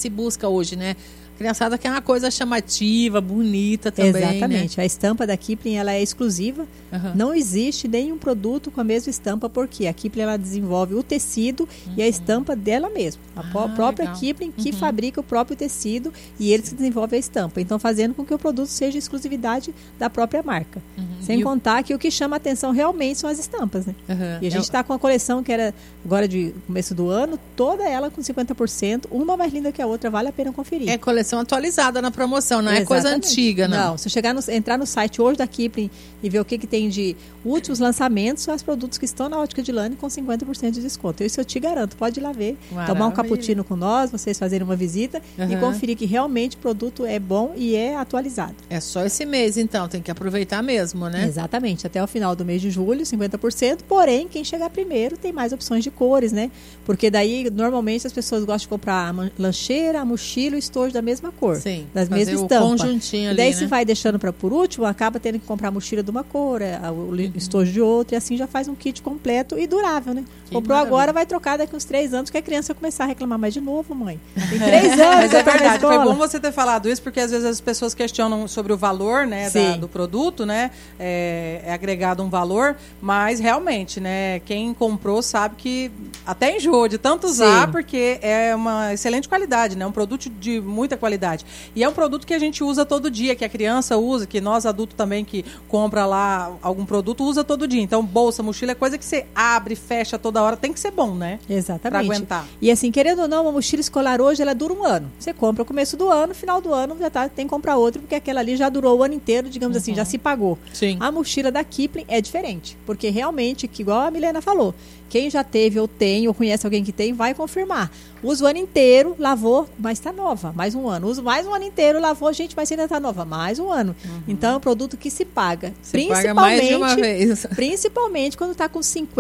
se busca hoje, né? A criançada quer uma coisa chamativa, bonita também. Exatamente. Né? A estampa da Kipling, ela é exclusiva. Não existe nenhum produto com a mesma estampa, porque a Kipling, ela desenvolve o tecido e a estampa dela mesma. A própria legal. Kipling que fabrica o próprio tecido e eles que desenvolvem a estampa. Então, fazendo com que o produto seja exclusividade da própria marca. Sem contar que o que chama a atenção realmente são as estampas, né? E a gente está com a coleção que era agora de começo do ano, toda ela com 50%, uma mais linda que a outra, vale a pena conferir. É coleção atualizada na promoção, não é coisa antiga, não. Não, se eu entrar no site hoje da Kipling e ver o que tem de últimos lançamentos, são os produtos que estão na Ótica de Lane com 50% de desconto. Isso eu te garanto, pode ir lá ver, tomar um cappuccino com nós, vocês fazerem uma visita e conferir que realmente o produto é bom e é atualizado. É só esse mês, então, tem que aproveitar mesmo, né? Exatamente, até o final do mês de julho, 50%, porém, quem chegar primeiro tem mais opções de cores, né? Porque daí, normalmente, as pessoas gostam de comprar a lancheira, a mochila e o estojo da mesma cor. Sim, das mesmas estampas. Conjuntinho ali, daí, né? se vai deixando para por último, acaba tendo que comprar a mochila de uma cor, o estojo de outra, e assim já faz um kit completo e durável, né? Comprou agora, vai trocar daqui uns 3 anos, que a criança vai começar a reclamar mais de novo, mãe. Tem 3 anos. Mas é verdade, foi bom você ter falado isso, porque às vezes as pessoas questionam sobre o valor, né, do produto, né? É agregado um valor, mas realmente, né, quem comprou sabe que até enjoa de tanto usar, porque é uma excelente qualidade, né? Um produto de muita qualidade. E é um produto que a gente usa todo dia, que a criança usa, que nós adultos também que compra lá algum produto, usa todo dia. Então, bolsa, mochila é coisa que você abre, fecha toda hora, tem que ser bom, né? Exatamente. Pra aguentar. E assim, querendo ou não, uma mochila escolar hoje, ela dura 1 ano. Você compra no começo do ano, final do ano, tem que comprar outra, porque aquela ali já durou o ano inteiro, digamos assim, já se pagou. Sim. A mochila da Kipling é diferente, porque realmente, que igual a Milena falou, quem já teve ou tem, ou conhece alguém que tem, vai confirmar. Usa o ano inteiro, lavou, mas está nova, mais 1 ano. Usa mais um ano inteiro, lavou, gente, mas ainda está nova, mais 1 ano. Então, é um produto que se paga. Paga mais de uma vez. Principalmente quando está com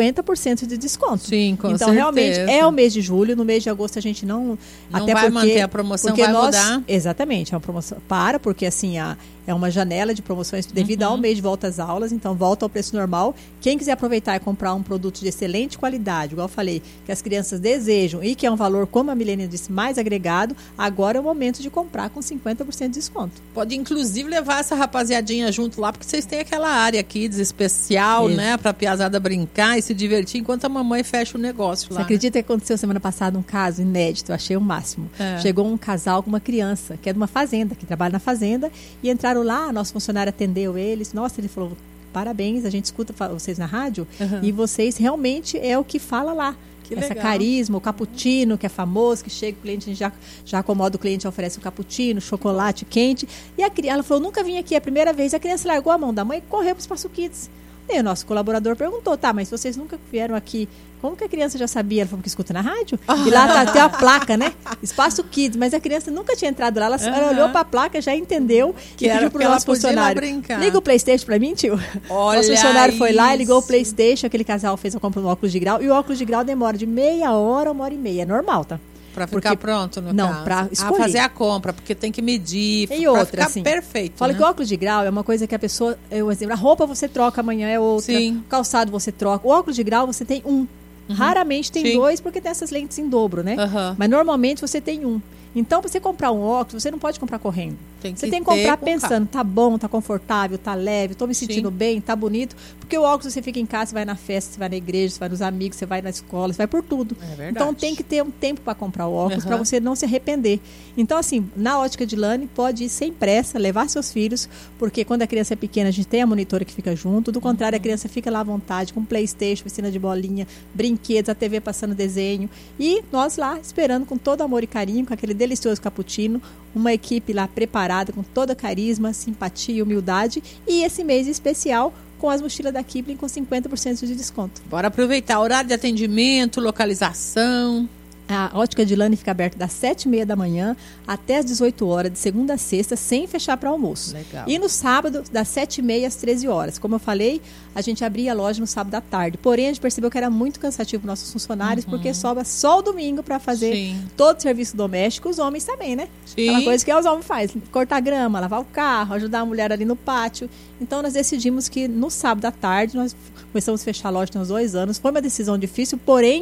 50% de desconto. Sim, com então, certeza. realmente, é o mês de julho. No mês de agosto, a gente não até vai porque, manter a promoção, vai mudar. Exatamente, é uma promoção. Porque assim, é uma janela de promoções devido ao mês de volta às aulas, então volta ao preço normal. Quem quiser aproveitar e comprar um produto de excelente qualidade, igual eu falei, que as crianças desejam e que é um valor, como a Milena disse, mais agregado, agora é o momento de comprar com 50% de desconto. Pode, inclusive, levar essa rapaziadinha junto lá, porque vocês têm aquela área kids especial, né? Pra piazada brincar e se divertir enquanto a mamãe fecha o negócio lá. Você acredita que aconteceu semana passada um caso inédito? Eu achei o máximo. Chegou um casal com uma criança, que é de uma fazenda, que trabalha na fazenda, e entraram lá, nosso funcionário atendeu eles. Nossa, ele falou, parabéns, a gente escuta vocês na rádio, e vocês realmente é o que fala lá. Que essa legal. carisma, o cappuccino, que é famoso, que chega o cliente, a gente já acomoda o cliente, oferece o cappuccino, chocolate quente. E ela falou, nunca vim aqui, é a primeira vez. A criança largou a mão da mãe e correu para o Espaço Kids. E o nosso colaborador perguntou, tá, mas vocês nunca vieram aqui, como que a criança já sabia? Ela falou que escuta na rádio. E lá tem a placa, né? Espaço Kids, mas a criança nunca tinha entrado lá, ela olhou para a placa, já entendeu que era pediu para o nosso funcionário. Liga o PlayStation para mim, tio. Olha, nosso funcionário foi lá e ligou o PlayStation, aquele casal fez a compra no óculos de grau, e o óculos de grau demora de meia hora a 1h30, é normal, tá? Pra ficar pronto, no não, caso. Pra escolher. Fazer a compra, porque tem que medir, e pra outra, ficar assim, perfeito. Fala né? que o óculos de grau é uma coisa que a pessoa, a roupa você troca, amanhã é outra, Sim. O calçado você troca. O óculos de grau você tem um. Raramente tem 2, porque tem essas lentes em dobro, né? Mas normalmente você tem um. Então, para você comprar um óculos, você não pode comprar correndo. Você tem que comprar pensando, tá bom, tá confortável, tá leve, tô me sentindo bem, tá bonito. Porque o óculos você fica em casa, você vai na festa, você vai na igreja, você vai nos amigos, você vai na escola, você vai por tudo. É verdade. Então, tem que ter um tempo para comprar o óculos, para você não se arrepender. Então, assim, na Ótica de Lane, pode ir sem pressa, levar seus filhos, porque quando a criança é pequena, a gente tem a monitora que fica junto. Do contrário, a criança fica lá à vontade, com PlayStation, piscina de bolinha, brinquedos, a TV passando desenho. E nós lá, esperando com todo amor e carinho, com aquele delicioso cappuccino, uma equipe lá preparada, com toda carisma, simpatia e humildade. E esse mês especial, com as mochilas da Kipling com 50% de desconto. Bora aproveitar. Horário de atendimento, localização. A Ótica de Lane fica aberta das 7h30 da manhã até as 18 horas, de segunda a sexta, sem fechar para almoço. Legal. E no sábado, das 7h30 às 13 horas. Como eu falei, a gente abria a loja no sábado à tarde. Porém, a gente percebeu que era muito cansativo para nossos funcionários, porque sobra só o domingo para fazer todo o serviço doméstico. Os homens também, né? Sim. Aquela coisa que os homens fazem. Cortar grama, lavar o carro, ajudar a mulher ali no pátio. Então, nós decidimos que no sábado à tarde, nós começamos a fechar a loja tem uns 2 anos. Foi uma decisão difícil, porém,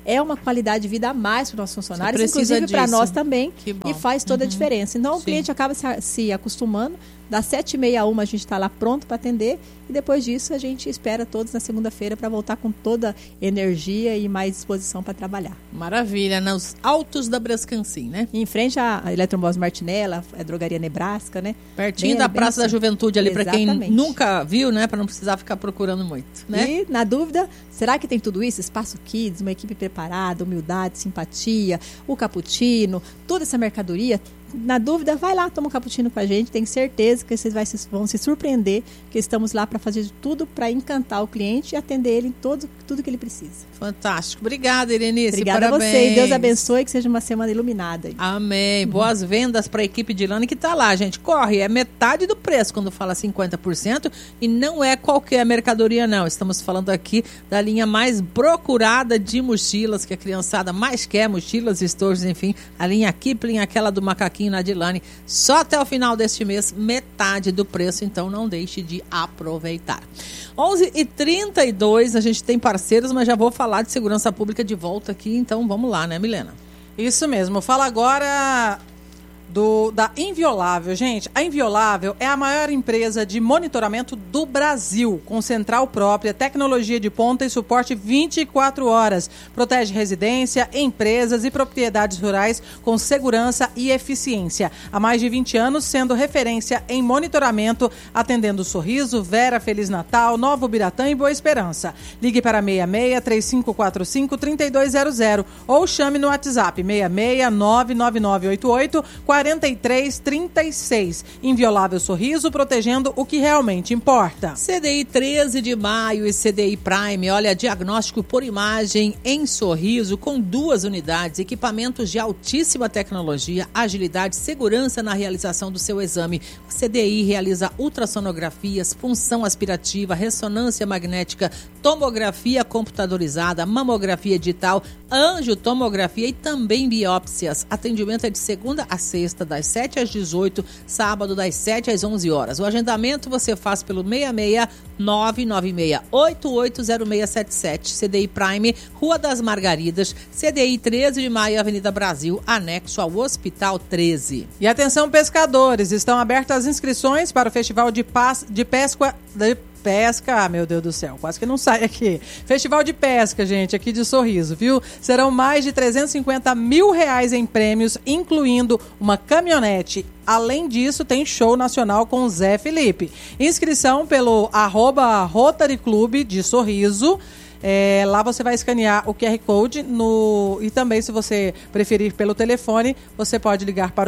é uma qualidade de vida a mais para os nossos funcionários, inclusive para nós também, e faz toda a diferença. Então, o cliente acaba se acostumando. Das 7h30 a 1h a gente está lá pronto para atender e depois disso a gente espera todos na segunda-feira para voltar com toda energia e mais disposição para trabalhar. Maravilha, nos altos da Brascancim, né? E em frente à Eletrombós Martinella, a Drogaria Nebraska, né? Pertinho da Praça da Juventude ali, para quem nunca viu, né? Para não precisar ficar procurando muito, né? E, na dúvida, será que tem tudo isso? Espaço Kids, uma equipe preparada, humildade, simpatia, o cappuccino, toda essa mercadoria. Na dúvida, vai lá, toma um cappuccino com a gente. Tenho certeza que vocês vão se surpreender, que estamos lá para fazer tudo para encantar o cliente e atender ele em tudo que ele precisa. Fantástico. Obrigada, Irenice. Obrigada parabéns. A você. E Deus abençoe, que seja uma semana iluminada. Amém. Boas vendas para a equipe de Lani que está lá, gente. Corre, é metade do preço quando fala 50% e não é qualquer mercadoria, não. Estamos falando aqui da linha mais procurada de mochilas, que a criançada mais quer, mochilas, estojos, enfim. A linha Kipling, aquela do macaquinho na Dilane, só até o final deste mês, metade do preço, então não deixe de aproveitar. 11h32, a gente tem parceiros, mas já vou falar de segurança pública de volta aqui, então vamos lá, né, Milena? Isso mesmo, fala agora da Inviolável. Gente, a Inviolável é a maior empresa de monitoramento do Brasil, com central própria, tecnologia de ponta e suporte 24 horas. Protege residência, empresas e propriedades rurais com segurança e eficiência. Há mais de 20 anos, sendo referência em monitoramento, atendendo Sorriso, Vera, Feliz Natal, Nova Ubiratã e Boa Esperança. Ligue para 66-3545-3200 ou chame no WhatsApp 6699988-4336. Inviolável Sorriso, protegendo o que realmente importa. CDI 13 de maio e CDI Prime, olha, diagnóstico por imagem em Sorriso, com 2 unidades, equipamentos de altíssima tecnologia, agilidade e segurança na realização do seu exame. O CDI realiza ultrassonografias, punção aspirativa, ressonância magnética, tomografia computadorizada, mamografia digital, angiotomografia e também biópsias. Atendimento é de segunda a sexta, das 7 às 18, sábado das 7 às 11 horas. O agendamento você faz pelo 66996880677. CDI Prime, Rua das Margaridas, CDI 13 de maio, Avenida Brasil, anexo ao Hospital 13. E atenção, pescadores, estão abertas as inscrições para o Festival de Pesca, meu Deus do céu, quase que não sai aqui. Festival de Pesca, gente, aqui de Sorriso, viu? Serão mais de R$350 mil em prêmios, incluindo uma caminhonete. Além disso, tem show nacional com o Zé Felipe. Inscrição pelo @Rotary Clube de Sorriso. Lá você vai escanear o QR Code e também, se você preferir pelo telefone, você pode ligar para o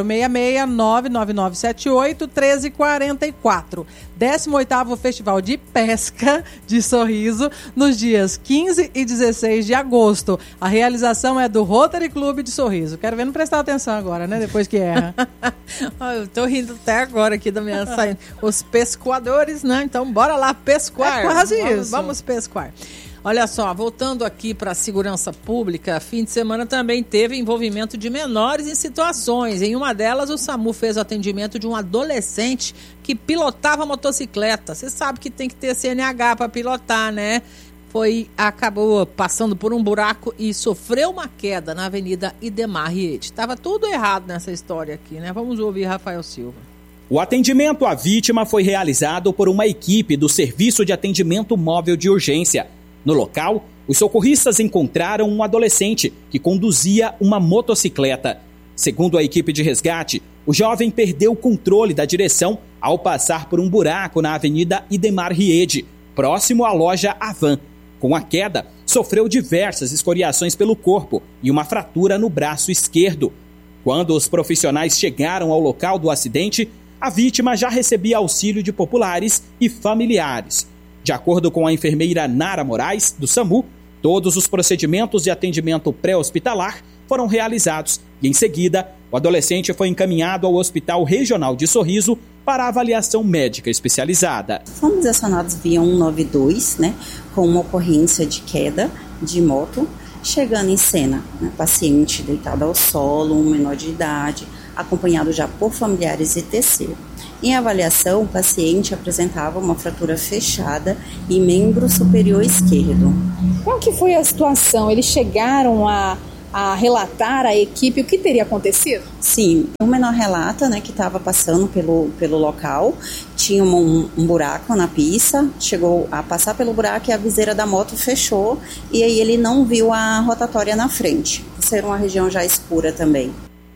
66-99978-1344. 18º Festival de Pesca de Sorriso, nos dias 15 e 16 de agosto. A realização é do Rotary Clube de Sorriso. Quero ver não prestar atenção agora, né? Depois que erra. Eu tô rindo até agora aqui da minha saída. Os pescoadores, né? Então, bora lá pescoar. É quase isso. Vamos pescoar. Olha só, voltando aqui para a segurança pública, fim de semana também teve envolvimento de menores em situações. Em uma delas, o SAMU fez o atendimento de um adolescente que pilotava motocicleta. Você sabe que tem que ter CNH para pilotar, né? Acabou passando por um buraco e sofreu uma queda na Avenida Idemar Riede. Estava tudo errado nessa história aqui, né? Vamos ouvir Rafael Silva. O atendimento à vítima foi realizado por uma equipe do Serviço de Atendimento Móvel de Urgência. No local, os socorristas encontraram um adolescente que conduzia uma motocicleta. Segundo a equipe de resgate, o jovem perdeu o controle da direção ao passar por um buraco na Avenida Idemar Riede, próximo à loja Avan. Com a queda, sofreu diversas escoriações pelo corpo e uma fratura no braço esquerdo. Quando os profissionais chegaram ao local do acidente, a vítima já recebia auxílio de populares e familiares. De acordo com a enfermeira Nara Moraes, do SAMU, todos os procedimentos de atendimento pré-hospitalar foram realizados e, em seguida, o adolescente foi encaminhado ao Hospital Regional de Sorriso para avaliação médica especializada. Fomos acionados via 192, com uma ocorrência de queda de moto. Chegando em cena, né, paciente deitado ao solo, um menor de idade, acompanhado já por familiares e terceiro. Em avaliação, o paciente apresentava uma fratura fechada em membro superior esquerdo. Qual que foi a situação? Eles chegaram a relatar à equipe o que teria acontecido? Sim, o menor relata, né, que estava passando pelo local, tinha um buraco na pista, chegou a passar pelo buraco e a viseira da moto fechou, e aí ele não viu a rotatória na frente, por ser uma região já escura também.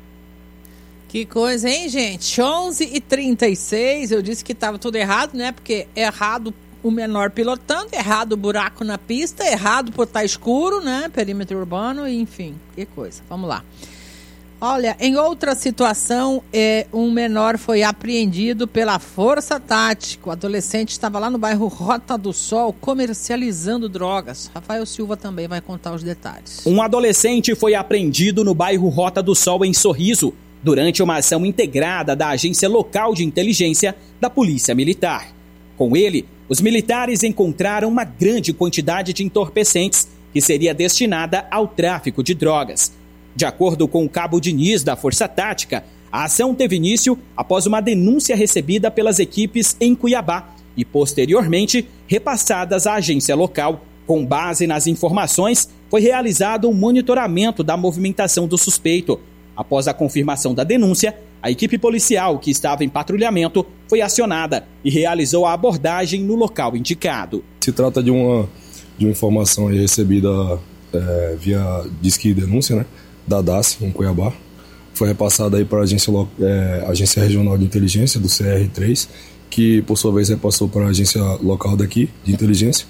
Que coisa, hein, gente? 11h36, eu disse que estava tudo errado, né? Porque errado o menor pilotando, errado o buraco na pista, errado por estar escuro, né? Perímetro urbano, enfim, que coisa. Vamos lá. Olha, em outra situação, um menor foi apreendido pela Força Tática. O adolescente estava lá no bairro Rota do Sol comercializando drogas. Rafael Silva também vai contar os detalhes. Um adolescente foi apreendido no bairro Rota do Sol, em Sorriso, durante uma ação integrada da Agência Local de Inteligência da Polícia Militar. Com ele, os militares encontraram uma grande quantidade de entorpecentes que seria destinada ao tráfico de drogas. De acordo com o cabo Diniz da Força Tática, a ação teve início após uma denúncia recebida pelas equipes em Cuiabá e, posteriormente, repassadas à agência local. Com base nas informações, foi realizado um monitoramento da movimentação do suspeito. Após a confirmação da denúncia, a equipe policial que estava em patrulhamento foi acionada e realizou a abordagem no local indicado. Se trata de uma informação aí recebida via Disque Denúncia, né, da DAS, em Cuiabá. Foi repassada aí para a Agência Regional de Inteligência, do CR3, que por sua vez repassou para a agência local daqui, de inteligência.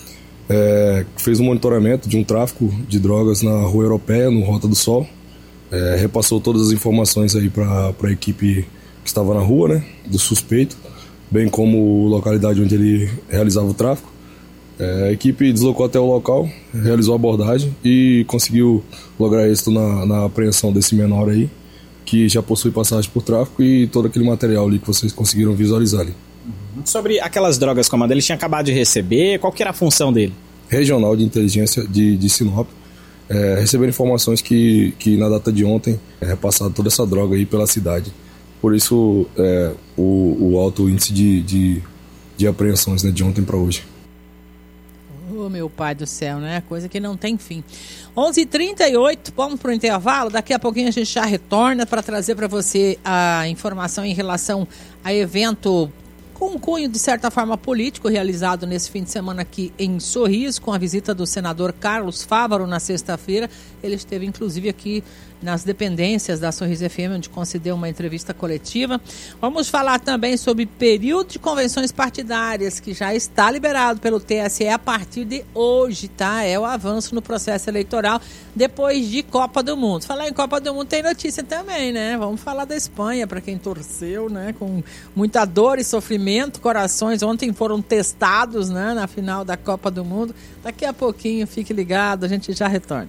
Fez um monitoramento de um tráfico de drogas na Rua Europeia, no Rota do Sol. Repassou todas as informações aí para a equipe que estava na rua, né, do suspeito, bem como a localidade onde ele realizava o tráfico. A equipe deslocou até o local, realizou a abordagem e conseguiu lograr êxito na apreensão desse menor aí, que já possui passagem por tráfico e todo aquele material ali que vocês conseguiram visualizar ali. Sobre aquelas drogas, comando, ele tinha acabado de receber, qual que era a função dele? Regional de Inteligência de Sinop. Receberam informações que na data de ontem é repassada toda essa droga aí pela cidade. Por isso, o alto índice de apreensões, né, de ontem para hoje. Oh, meu pai do céu, né? Coisa que não tem fim. 11h38, vamos para o intervalo. Daqui a pouquinho a gente já retorna para trazer para você a informação em relação a evento com um cunho, de certa forma, político, realizado nesse fim de semana aqui em Sorriso, com a visita do senador Carlos Fávaro na sexta-feira. Ele esteve, inclusive, aqui nas dependências da Sorriso FM, onde concedeu uma entrevista coletiva. Vamos falar também sobre período de convenções partidárias, que já está liberado pelo TSE a partir de hoje, tá? É o avanço no processo eleitoral depois de Copa do Mundo. Falar em Copa do Mundo tem notícia também, né? Vamos falar da Espanha, para quem torceu, né? Com muita dor e sofrimento, corações ontem foram testados, né? Na final da Copa do Mundo. Daqui a pouquinho, fique ligado, a gente já retorna.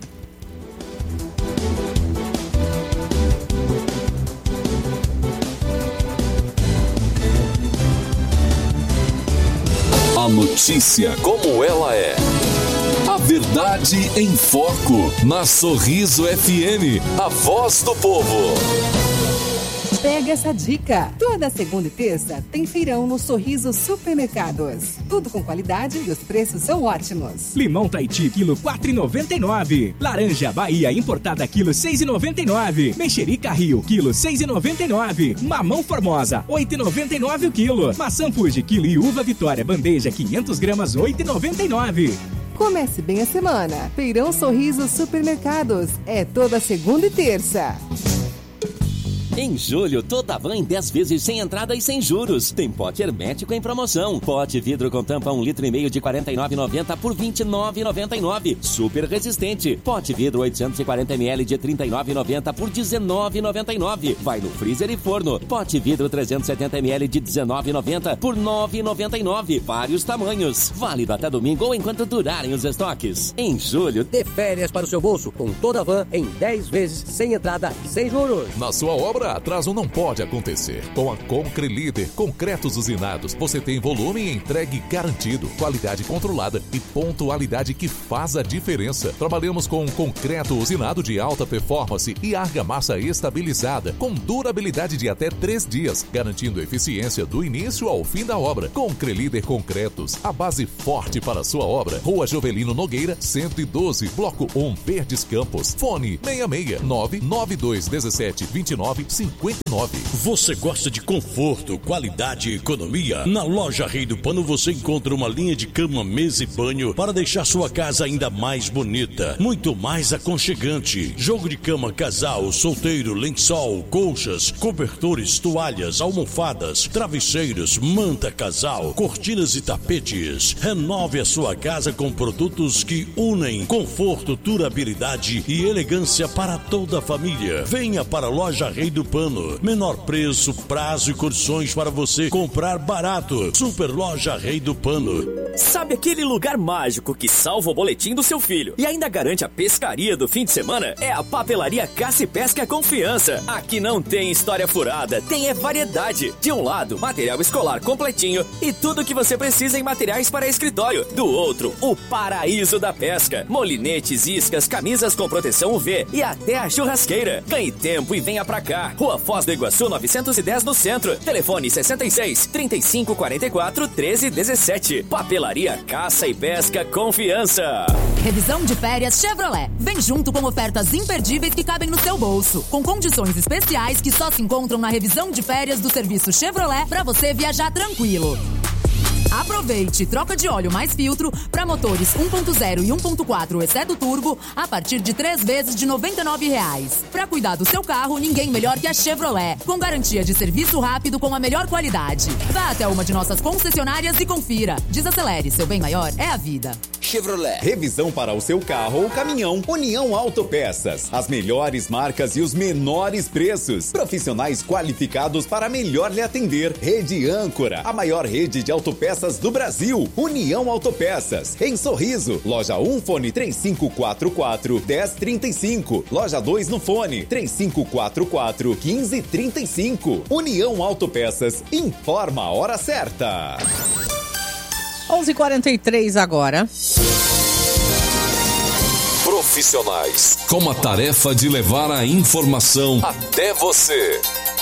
A notícia como ela é. A verdade em foco. Na Sorriso FM, a voz do povo. Pega essa dica. Toda segunda e terça tem feirão no Sorriso Supermercados. Tudo com qualidade e os preços são ótimos. Limão Tahiti, quilo 4,99. Laranja Bahia importada, quilo 6,99. Mexerica Rio, quilo 6,99. Mamão Formosa, 8,99 o quilo. Maçã Fuji, quilo, e uva Vitória bandeja, 500 gramas, 8,99. Comece bem a semana. Feirão Sorriso Supermercados. É toda segunda e terça. Em julho, toda van em 10 vezes sem entrada e sem juros. Tem pote hermético em promoção. Pote vidro com tampa 1,5 litro de R$ 49,90 por R$ 29,99. Super resistente. Pote vidro 840 ml de R$ 39,90 por R$ 19,99. Vai no freezer e forno. Pote vidro 370 ml de R$ 19,90 por R$ 9,99. Vários tamanhos. Válido até domingo ou enquanto durarem os estoques. Em julho, dê férias para o seu bolso com toda a van em 10 vezes sem entrada e sem juros. Na sua obra Agora atraso não pode acontecer. Com a Concrelíder Concretos Usinados, você tem volume e entregue garantido, qualidade controlada e pontualidade que faz a diferença. Trabalhamos com concreto usinado de alta performance e argamassa estabilizada, com durabilidade de até 3 dias, garantindo eficiência do início ao fim da obra. Concrelíder Concretos, a base forte para a sua obra. Rua Jovelino Nogueira, 112, Bloco 1, Verdes Campos. Fone 66992172959. Você gosta de conforto, qualidade e economia? Na loja Rei do Pano você encontra uma linha de cama, mesa e banho para deixar sua casa ainda mais bonita, muito mais aconchegante. Jogo de cama casal, solteiro, lençol, colchas, cobertores, toalhas, almofadas, travesseiros, manta casal, cortinas e tapetes. Renove a sua casa com produtos que unem conforto, durabilidade e elegância para toda a família. Venha para a loja Rei do Pano. Menor preço, prazo e condições para você comprar barato. Super Loja Rei do Pano. Sabe aquele lugar mágico que salva o boletim do seu filho e ainda garante a pescaria do fim de semana? É a Papelaria Caça e Pesca Confiança. Aqui não tem história furada, tem variedade. De um lado, material escolar completinho e tudo que você precisa em materiais para escritório. Do outro, o paraíso da pesca. Molinetes, iscas, camisas com proteção UV e até a churrasqueira. Ganhe tempo e venha pra cá. Rua Foz do Iguaçu 910 no centro. Telefone 66 35 44 13 17. Papelaria Caça e Pesca Confiança. Revisão de férias Chevrolet. Vem junto com ofertas imperdíveis que cabem no seu bolso, com condições especiais que só se encontram na revisão de férias do serviço Chevrolet para você viajar tranquilo. Aproveite troca de óleo mais filtro para motores 1.0 e 1.4 exceto turbo a partir de 3 vezes de R$ 99,00. Para cuidar do seu carro, ninguém melhor que a Chevrolet, com garantia de serviço rápido com a melhor qualidade. Vá até uma de nossas concessionárias e confira. Desacelere, seu bem maior é a vida. Chevrolet. Revisão para o seu carro ou caminhão. União Autopeças. As melhores marcas e os menores preços. Profissionais qualificados para melhor lhe atender. Rede Âncora. A maior rede de autopeças do Brasil. União Autopeças. Em Sorriso. Loja 1, fone 3544-1035. Loja 2 no fone 3544-1535. União Autopeças. Informa a hora certa. 11h43 agora. Profissionais com a tarefa de levar a informação até você.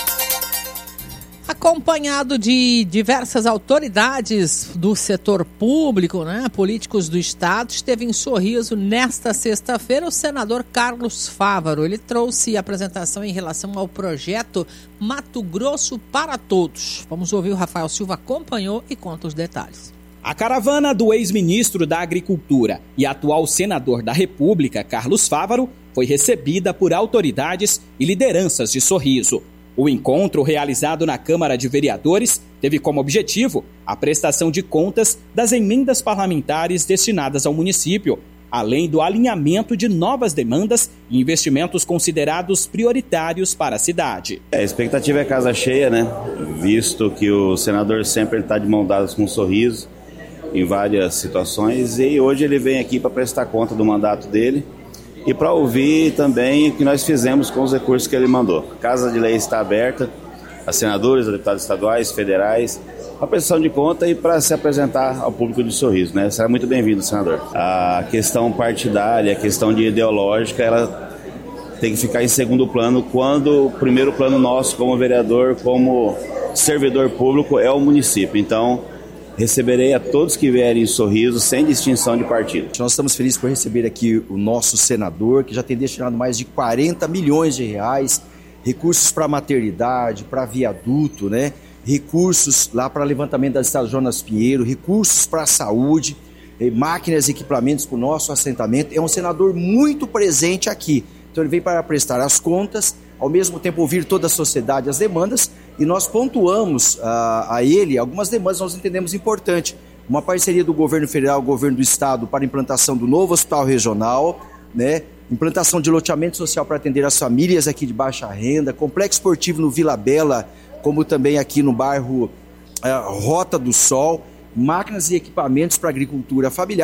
Acompanhado de diversas autoridades do setor público, políticos do estado, esteve em Sorriso nesta sexta-feira o senador Carlos Fávaro. Ele trouxe a apresentação em relação ao projeto Mato Grosso para Todos. Vamos ouvir, o Rafael Silva acompanhou e conta os detalhes. A caravana do ex-ministro da Agricultura e atual senador da República, Carlos Fávaro, foi recebida por autoridades e lideranças de Sorriso. O encontro, realizado na Câmara de Vereadores, teve como objetivo a prestação de contas das emendas parlamentares destinadas ao município, além do alinhamento de novas demandas e investimentos considerados prioritários para a cidade. A expectativa é casa cheia, Visto que o senador sempre está de mão dadas com um sorriso em várias situações, e hoje ele vem aqui para prestar conta do mandato dele e para ouvir também o que nós fizemos com os recursos que ele mandou. A Casa de Lei está aberta, a senadores, a deputados estaduais, federais, a prestação de conta e para se apresentar ao público de Sorriso, Será muito bem-vindo, senador. A questão partidária, a questão de ideológica, ela tem que ficar em segundo plano quando o primeiro plano nosso como vereador, como servidor público é o município. Então, receberei a todos que vierem em Sorriso, sem distinção de partido. Nós estamos felizes por receber aqui o nosso senador, que já tem destinado mais de 40 milhões de reais, recursos para maternidade, para viaduto, recursos lá para levantamento da estrada Jonas Pinheiro, recursos para a saúde, máquinas e equipamentos para o nosso assentamento. É um senador muito presente aqui. Então ele vem para prestar as contas, ao mesmo tempo ouvir toda a sociedade, as demandas, e nós pontuamos a ele algumas demandas que nós entendemos importante. Uma parceria do governo federal, governo do estado para a implantação do novo hospital regional, implantação de loteamento social para atender as famílias aqui de baixa renda, complexo esportivo no Vila Bela, como também aqui no bairro Rota do Sol, máquinas e equipamentos para agricultura familiar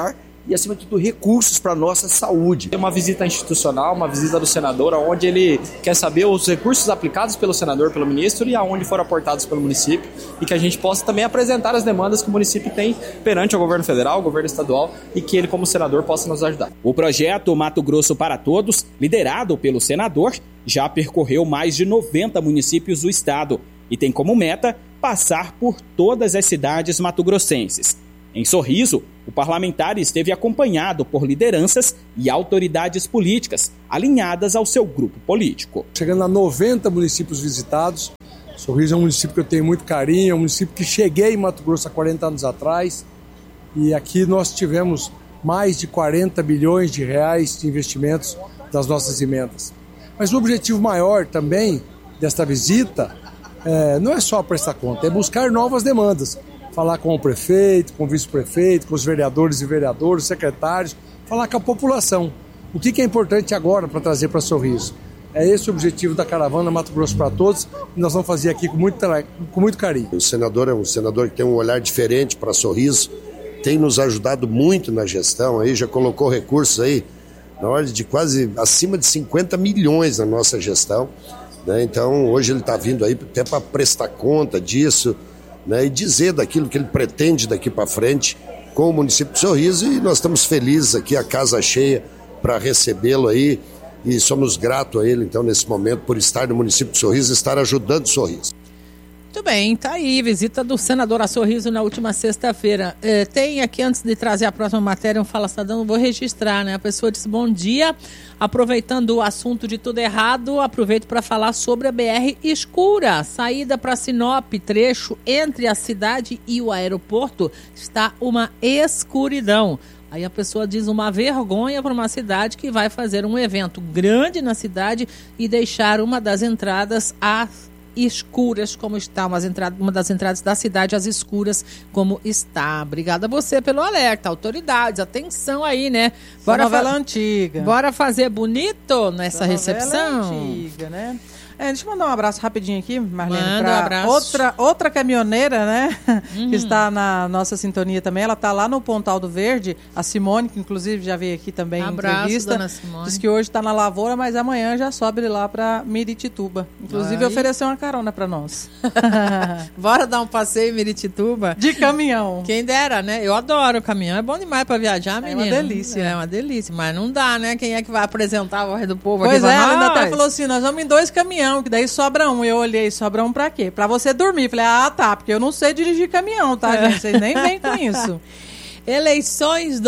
e, acima de tudo, recursos para a nossa saúde. É uma visita institucional, uma visita do senador, onde ele quer saber os recursos aplicados pelo senador, pelo ministro, e aonde foram aportados pelo município, e que a gente possa também apresentar as demandas que o município tem perante o governo federal, o governo estadual, e que ele, como senador, possa nos ajudar. O projeto Mato Grosso para Todos, liderado pelo senador, já percorreu mais de 90 municípios do estado e tem como meta passar por todas as cidades mato-grossenses. Em Sorriso, o parlamentar esteve acompanhado por lideranças e autoridades políticas alinhadas ao seu grupo político. Chegando a 90 municípios visitados, Sorriso é um município que eu tenho muito carinho, é um município que cheguei em Mato Grosso há 40 anos atrás, e aqui nós tivemos mais de 40 bilhões de reais de investimentos das nossas emendas. Mas o objetivo maior também desta visita não é só prestar conta, é buscar novas demandas. Falar com o prefeito, com o vice-prefeito, com os vereadores e vereadoras, secretários, falar com a população. O que é importante agora para trazer para Sorriso? É esse o objetivo da caravana Mato Grosso para Todos, e nós vamos fazer aqui com muito carinho. O senador é um senador que tem um olhar diferente para Sorriso, tem nos ajudado muito na gestão, aí já colocou recursos aí na ordem de quase acima de 50 milhões na nossa gestão, né? Então hoje ele está vindo aí até para prestar conta disso, né, e dizer daquilo que ele pretende daqui para frente com o município de Sorriso, e nós estamos felizes aqui, a casa cheia, para recebê-lo aí, e somos gratos a ele, então, nesse momento, por estar no município de Sorriso e estar ajudando Sorriso. Muito bem, tá aí, visita do senador a Sorriso na última sexta-feira. Tem aqui, antes de trazer a próxima matéria, um Fala Cidadão, vou registrar, né? A pessoa disse, bom dia, aproveitando o assunto de tudo errado, aproveito para falar sobre a BR escura, saída para Sinop, trecho entre a cidade e o aeroporto, está uma escuridão. Aí a pessoa diz, uma vergonha para uma cidade que vai fazer um evento grande na cidade e deixar uma das entradas escuras como está, uma das entradas da cidade às escuras como está. Obrigada a você pelo alerta. Autoridades, atenção aí, né? Bora novela antiga. Bora fazer bonito nessa recepção? Antiga, né? Deixa eu mandar um abraço rapidinho aqui, Marlene, para outra caminhoneira, né, que está na nossa sintonia também. Ela está lá no Pontal do Verde, a Simone, que inclusive já veio aqui também em entrevista. Dona Simone. Diz que hoje está na lavoura, mas amanhã já sobe lá para Miritituba. Inclusive ofereceu uma carona para nós. Bora dar um passeio em Miritituba? De caminhão. Quem dera, né? Eu adoro o caminhão, é bom demais para viajar, menina. É uma delícia. É uma delícia, mas não dá, né? Quem é que vai apresentar a voz do povo aqui? Pois é, ela ainda até falou assim, nós vamos em 2 caminhões, que daí sobra um. Eu olhei, sobra um pra quê? Pra você dormir. Falei, tá, porque eu não sei dirigir caminhão, tá, gente? Vocês nem vêm com isso. Eleições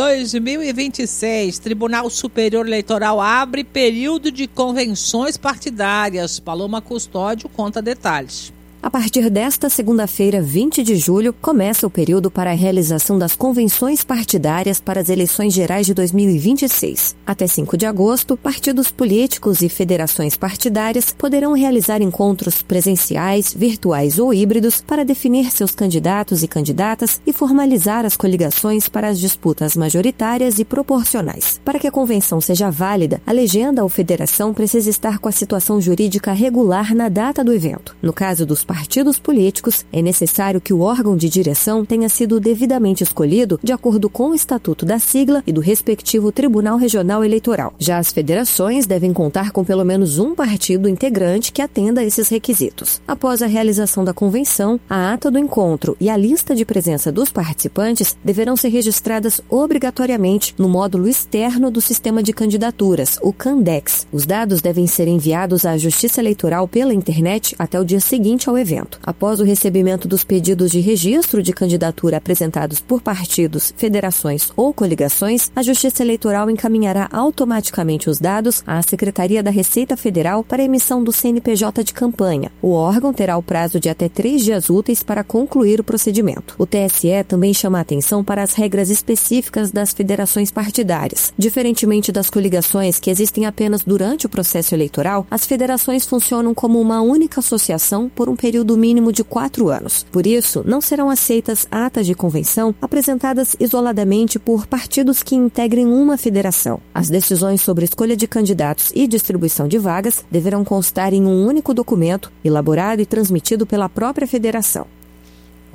2026. Tribunal Superior Eleitoral abre período de convenções partidárias. Paloma Custódio conta detalhes. A partir desta segunda-feira, 20 de julho, começa o período para a realização das convenções partidárias para as eleições gerais de 2026. Até 5 de agosto, partidos políticos e federações partidárias poderão realizar encontros presenciais, virtuais ou híbridos para definir seus candidatos e candidatas e formalizar as coligações para as disputas majoritárias e proporcionais. Para que a convenção seja válida, a legenda ou federação precisa estar com a situação jurídica regular na data do evento. No caso dos partidos políticos, é necessário que o órgão de direção tenha sido devidamente escolhido de acordo com o estatuto da sigla e do respectivo Tribunal Regional Eleitoral. Já as federações devem contar com pelo menos um partido integrante que atenda a esses requisitos. Após a realização da convenção, a ata do encontro e a lista de presença dos participantes deverão ser registradas obrigatoriamente no módulo externo do Sistema de Candidaturas, o CANDEX. Os dados devem ser enviados à Justiça Eleitoral pela internet até o dia seguinte ao evento. Após o recebimento dos pedidos de registro de candidatura apresentados por partidos, federações ou coligações, a Justiça Eleitoral encaminhará automaticamente os dados à Secretaria da Receita Federal para emissão do CNPJ de campanha. O órgão terá o prazo de até 3 dias úteis para concluir o procedimento. O TSE também chama a atenção para as regras específicas das federações partidárias. Diferentemente das coligações, que existem apenas durante o processo eleitoral, as federações funcionam como uma única associação por um período mínimo de 4 anos. Por isso, não serão aceitas atas de convenção apresentadas isoladamente por partidos que integrem uma federação. As decisões sobre escolha de candidatos e distribuição de vagas deverão constar em um único documento, elaborado e transmitido pela própria federação.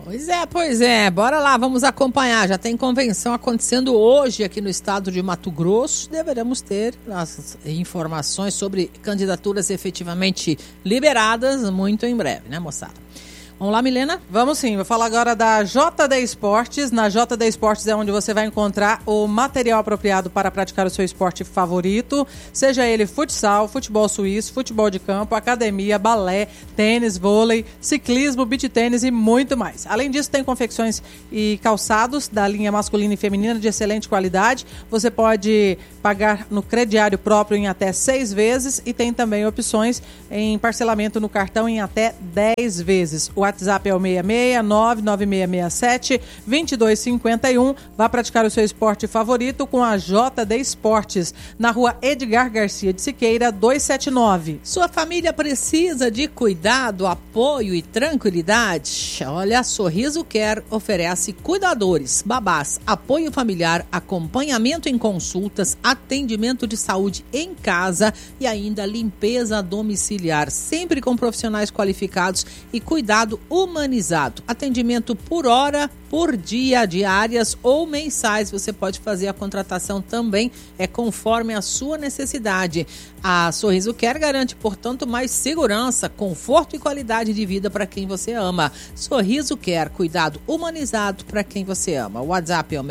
Pois é. Bora lá, vamos acompanhar. Já tem convenção acontecendo hoje aqui no estado de Mato Grosso. Deveremos ter as informações sobre candidaturas efetivamente liberadas muito em breve, né, moçada? Vamos lá, Milena? Vamos sim, vou falar agora da JD Esportes. Na JD Esportes é onde você vai encontrar o material apropriado para praticar o seu esporte favorito, seja ele futsal, futebol suíço, futebol de campo, academia, balé, tênis, vôlei, ciclismo, beach tênis e muito mais. Além disso, tem confecções e calçados da linha masculina e feminina de excelente qualidade. Você pode pagar no crediário próprio em até 6 vezes e tem também opções em parcelamento no cartão em até 10 vezes. O WhatsApp é o 66996572251. Vá praticar o seu esporte favorito com a JD Esportes, na rua Edgar Garcia de Siqueira, 279. Sua família precisa de cuidado, apoio e tranquilidade? Olha, a Sorriso Care oferece cuidadores, babás, apoio familiar, acompanhamento em consultas, atendimento de saúde em casa e ainda limpeza domiciliar, sempre com profissionais qualificados e cuidado humanizado. Atendimento por hora, por dia, diárias ou mensais. Você pode fazer a contratação também, é conforme a sua necessidade. A Sorriso Care garante, portanto, mais segurança, conforto e qualidade de vida para quem você ama. Sorriso Care, cuidado humanizado para quem você ama. O WhatsApp é o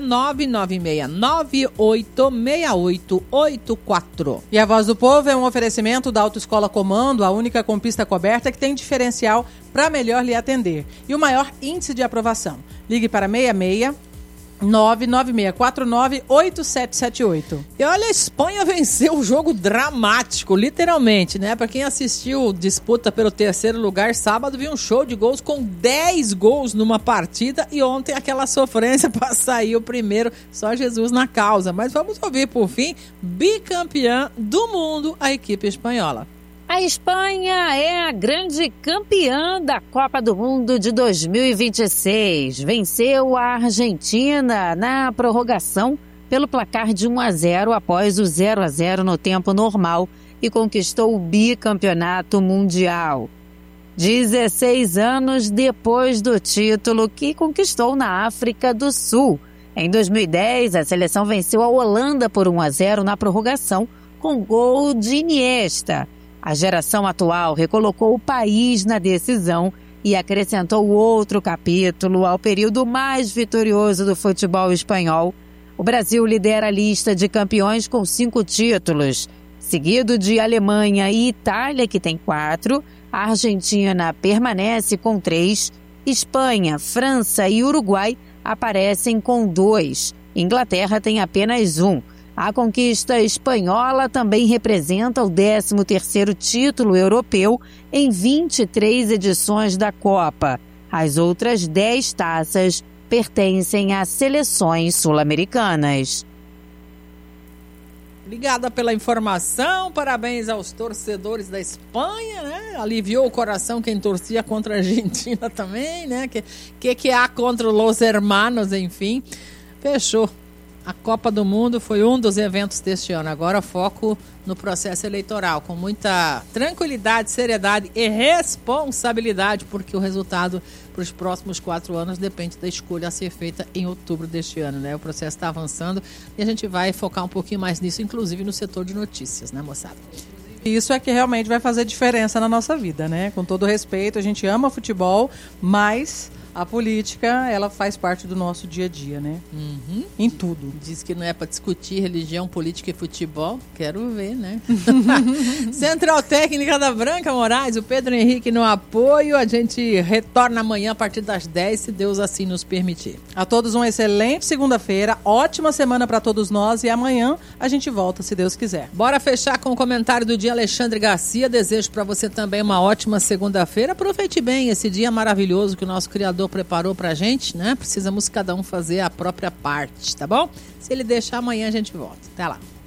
66996986884. E a Voz do Povo é um oferecimento da Autoescola Comando, a única com pista coberta que tem diferencial para melhor lhe atender e o maior índice de aprovação. Ligue para 66996498778. E olha, a Espanha venceu um jogo dramático, literalmente, né? Para quem assistiu disputa pelo terceiro lugar, sábado viu um show de gols com 10 gols numa partida e ontem aquela sofrência para sair o primeiro, só Jesus na causa. Mas vamos ouvir por fim, bicampeã do mundo, a equipe espanhola. A Espanha é a grande campeã da Copa do Mundo de 2026. Venceu a Argentina na prorrogação pelo placar de 1-0 após o 0-0 no tempo normal e conquistou o bicampeonato mundial. 16 anos depois do título que conquistou na África do Sul. Em 2010, a seleção venceu a Holanda por 1-0 na prorrogação com gol de Iniesta. A geração atual recolocou o país na decisão e acrescentou outro capítulo ao período mais vitorioso do futebol espanhol. O Brasil lidera a lista de campeões com 5 títulos, seguido de Alemanha e Itália, que tem 4. A Argentina permanece com 3. Espanha, França e Uruguai aparecem com 2. Inglaterra tem apenas 1. A conquista espanhola também representa o 13º título europeu em 23 edições da Copa. As outras 10 taças pertencem a seleções sul-americanas. Obrigada pela informação, parabéns aos torcedores da Espanha, né? Aliviou o coração quem torcia contra a Argentina também, né? Que há contra os hermanos, enfim. Fechou. A Copa do Mundo foi um dos eventos deste ano. Agora foco no processo eleitoral, com muita tranquilidade, seriedade e responsabilidade, porque o resultado para os próximos 4 anos depende da escolha a ser feita em outubro deste ano, né? O processo está avançando e a gente vai focar um pouquinho mais nisso, inclusive no setor de notícias, né, moçada? Isso é que realmente vai fazer diferença na nossa vida, né? Com todo respeito, a gente ama futebol, mas a política, ela faz parte do nosso dia a dia, né? Uhum. Em tudo. Diz que não é para discutir religião, política e futebol. Quero ver, né? Central Técnica da Branca Moraes, o Pedro Henrique no apoio. A gente retorna amanhã a partir das 10, se Deus assim nos permitir. A todos uma excelente segunda-feira, ótima semana para todos nós e amanhã a gente volta, se Deus quiser. Bora fechar com o comentário do dia Alexandre Garcia. Desejo para você também uma ótima segunda-feira. Aproveite bem esse dia maravilhoso que o nosso Criador preparou pra gente, né? Precisamos cada um fazer a própria parte, tá bom? Se ele deixar, amanhã a gente volta. Até lá.